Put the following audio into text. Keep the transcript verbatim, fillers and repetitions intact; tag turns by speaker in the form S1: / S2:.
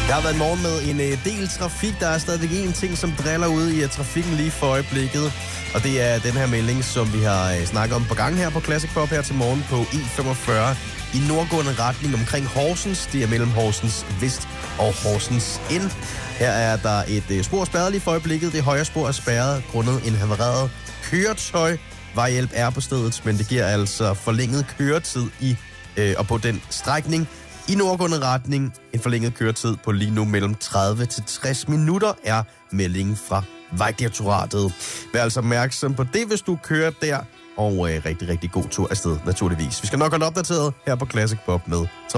S1: Der har været en morgen med en uh, del trafik. Der er stadigvæk en ting, som driller ude i uh, trafikken lige for øjeblikket. Og det er den her melding, som vi har uh, snakket om på gang her på Classic Pop her til morgen på E femogfyrre i nordgående retning omkring Horsens. Det er mellem Horsens Vest og Horsens Ind. Her er der et uh, spor spærret lige for øjeblikket. Det højre spor er spærret grundet en havareret køretøj. Vejhjælp er på stedet, men det giver altså forlænget køretid i øh, og på den strækning. I nordgående retning, en forlænget køretid på lige nu mellem tredive til tres minutter, er meldingen fra Vejdirektoratet. Vær altså opmærksom på det, hvis du kører der, og øh, rigtig, rigtig god tur afsted, naturligvis. Vi skal nok holde opdateret her på Classic Pop med trafik.